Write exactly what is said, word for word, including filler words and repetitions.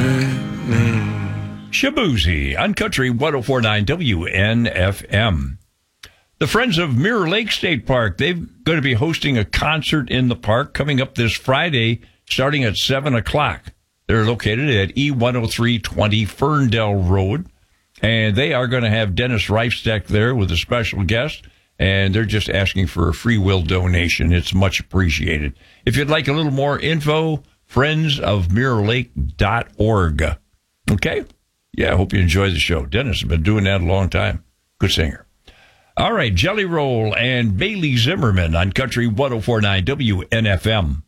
Shabuzi on Country one oh four point nine W N F M. The Friends of Mirror Lake State Park, they're going to be hosting a concert in the park coming up this Friday starting at seven o'clock. They're located at E one oh three twenty Ferndale Road, and they are going to have Dennis Reifsteck there with a special guest, and they're just asking for a free will donation. It's much appreciated. If you'd like a little more info, friends of mirror lake dot org. Okay? Yeah, I hope you enjoy the show. Dennis has been doing that a long time. Good singer. All right, Jelly Roll and Bailey Zimmerman on Country one oh four point nine W N F M.